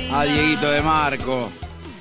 A Dieguito de Marco.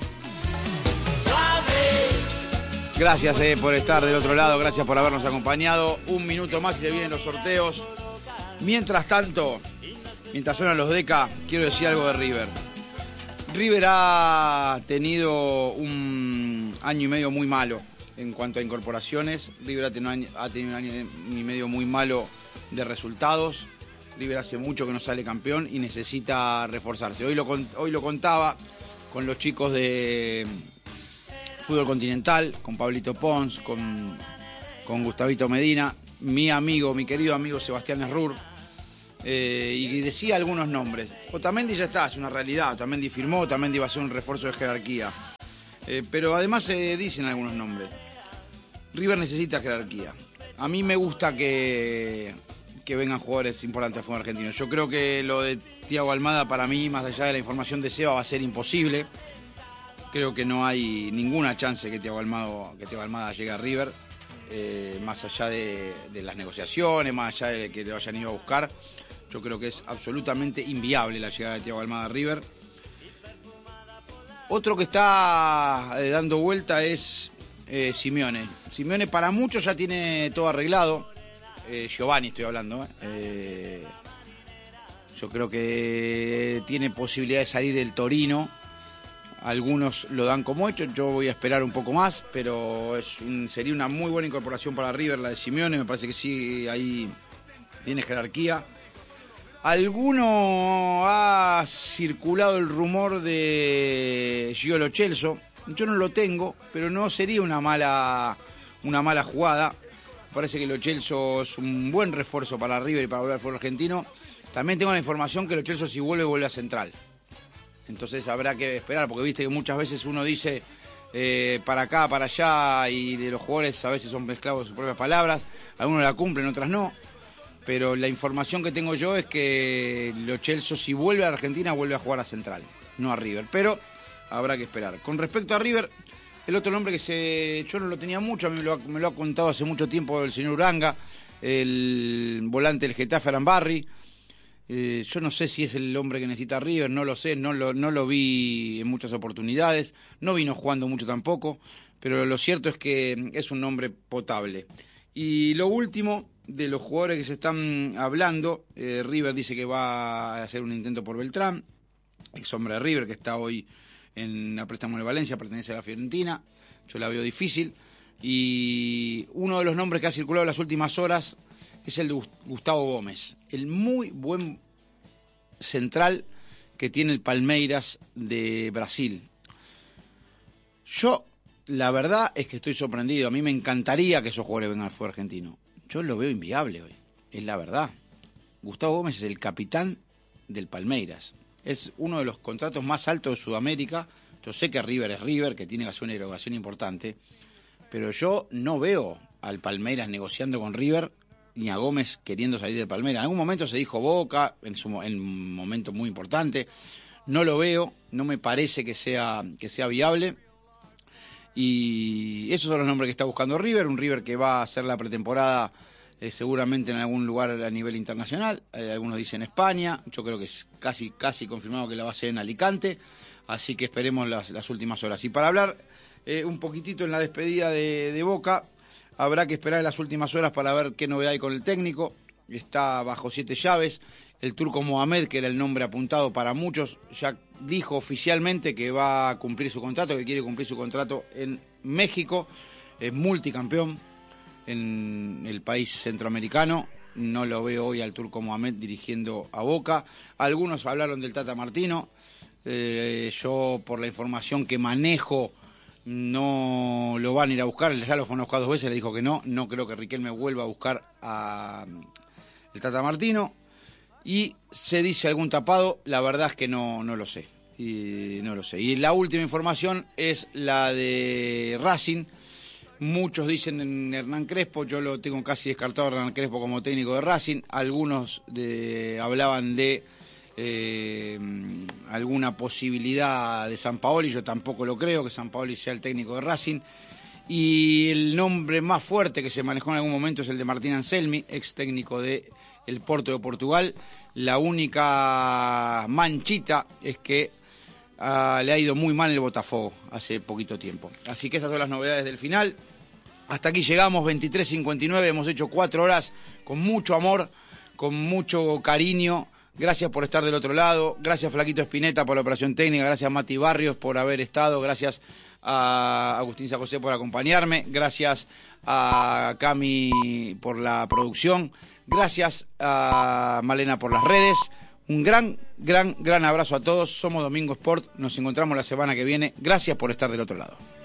Gracias por estar del otro lado, gracias por habernos acompañado. Un minuto más y se vienen los sorteos. Mientras tanto, mientras suenan los Deca, quiero decir algo de River. River ha tenido un año y medio muy malo en cuanto a incorporaciones. River ha tenido un año y medio muy malo de resultados. River hace mucho que no sale campeón y necesita reforzarse. Hoy lo contaba con los chicos de Fútbol Continental, con Pablito Pons, con Gustavito Medina, mi querido amigo Sebastián Esrur, y decía algunos nombres. Otamendi ya está, es una realidad. Otamendi firmó, Otamendi va a ser un refuerzo de jerarquía. Pero además se dicen algunos nombres. River necesita jerarquía. A mí me gusta que vengan jugadores importantes al fútbol argentino. Yo creo que lo de Thiago Almada, para mí, más allá de la información de Seba, va a ser imposible. Creo que no hay ninguna chance que Thiago Almada llegue a River, más allá de las negociaciones, más allá de que lo hayan ido a buscar. Yo creo que es absolutamente inviable la llegada de Thiago Almada a River. Otro que está dando vuelta es Simeone. Simeone para muchos ya tiene todo arreglado. Giovanni estoy hablando. Yo creo que tiene posibilidad de salir del Torino. Algunos lo dan como hecho, yo voy a esperar un poco más, pero sería una muy buena incorporación para River la de Simeone. Me parece que sí, ahí tiene jerarquía. Alguno ha circulado el rumor de Gio Lo Celso. Yo no lo tengo, pero no sería una mala jugada. Me parece que Lo Celso es un buen refuerzo para River y para volver al fútbol argentino. También tengo la información que Lo Celso, si vuelve a Central. Entonces habrá que esperar, porque viste que muchas veces uno dice para acá, para allá, y de los jugadores a veces son esclavos de sus propias palabras. Algunos la cumplen, otras no. Pero la información que tengo yo es que Lo Celso, si vuelve a Argentina, vuelve a jugar a Central, no a River. Pero habrá que esperar. Con respecto a River, el otro nombre yo no lo tenía mucho, a mí me lo ha contado hace mucho tiempo el señor Uranga, el volante del Getafe, Arambarri. Yo no sé si es el hombre que necesita River, no lo sé, no lo vi en muchas oportunidades, no vino jugando mucho tampoco, pero lo cierto es que es un nombre potable. Y lo último, de los jugadores que se están hablando, River dice que va a hacer un intento por Beltrán, ex hombre de River, que está hoy en la préstamo de Valencia, pertenece a la Fiorentina. Yo la veo difícil. Y uno de los nombres que ha circulado en las últimas horas es el de Gustavo Gómez, el muy buen central que tiene el Palmeiras de Brasil. Yo, la verdad es que estoy sorprendido. A mí me encantaría que esos jugadores vengan al fútbol argentino. Yo lo veo inviable hoy, es la verdad. Gustavo Gómez es el capitán del Palmeiras. Es uno de los contratos más altos de Sudamérica. Yo sé que River es River, que tiene que hacer una erogación importante, pero yo no veo al Palmeiras negociando con River ni a Gómez queriendo salir de Palmeiras. En algún momento se dijo Boca, en un momento muy importante. No lo veo, no me parece que sea viable. Y esos son los nombres que está buscando River. Un River que va a hacer la pretemporada seguramente en algún lugar a nivel internacional. Algunos dicen España. Yo creo que es casi confirmado que la va a hacer en Alicante. Así que esperemos las últimas horas. Y para hablar un poquitito en la despedida de Boca, habrá que esperar en las últimas horas para ver qué novedad hay con el técnico. Está bajo 7 llaves. El turco Mohamed, que era el nombre apuntado para muchos, ya dijo oficialmente que va a cumplir su contrato, que quiere cumplir su contrato en México. Es multicampeón en el país centroamericano. No lo veo hoy al turco Mohamed dirigiendo a Boca. Algunos hablaron del Tata Martino. Yo, por la información que manejo, no lo van a ir a buscar. Ya lo fue a buscar 2 veces, le dijo que no. No creo que Riquelme vuelva a buscar a el Tata Martino. Y se dice algún tapado, la verdad es que no lo sé. Y la última información es la de Racing. Muchos dicen en Hernán Crespo, yo lo tengo casi descartado a Hernán Crespo como técnico de Racing. Algunos hablaban de alguna posibilidad de Sampaoli, yo tampoco lo creo, que Sampaoli sea el técnico de Racing. Y el nombre más fuerte que se manejó en algún momento es el de Martín Anselmi, ex técnico de el Porto de Portugal. La única manchita es que le ha ido muy mal el Botafogo hace poquito tiempo. Así que esas son las novedades del final. Hasta aquí llegamos, 23:59, hemos hecho 4 horas con mucho amor, con mucho cariño. Gracias por estar del otro lado, gracias Flaquito Espineta por la operación técnica, gracias Mati Barrios por haber estado, gracias a Agustín Sacosé por acompañarme, gracias a Cami por la producción, gracias a Malena por las redes. Un gran abrazo a todos, somos Domingo Sport, nos encontramos la semana que viene, gracias por estar del otro lado.